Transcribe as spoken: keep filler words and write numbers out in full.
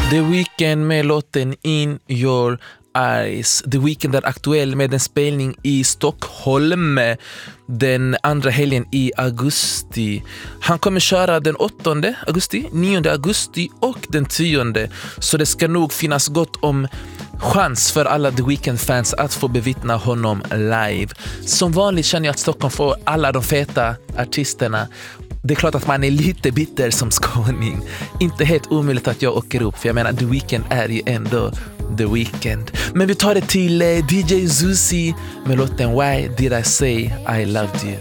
The Weeknd med låten In Your Eyes. The Weeknd är aktuell med en spelning i Stockholm den andra helgen i augusti. Han kommer köra den åttonde augusti, nionde augusti och den tionde. Så det ska nog finnas gott om chans för alla The Weeknd-fans att få bevittna honom live. Som vanligt känner jag att Stockholm får alla de feta artisterna. Det är klart att man är lite bitter som skåning. Inte helt omöjligt att jag åker upp, för jag menar The Weeknd är ju ändå The Weeknd. Men vi tar det till D J Zuzi med låten Why Did I Say I Loved You.